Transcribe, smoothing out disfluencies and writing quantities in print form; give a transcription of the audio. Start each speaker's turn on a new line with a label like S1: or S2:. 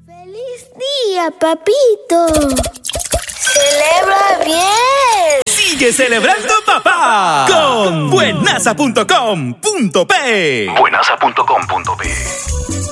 S1: ¡Feliz día, papito! ¡Celebra bien!
S2: ¡Sigue celebrando, papá! Con buenaza.com.p.
S3: Buenaza.com.p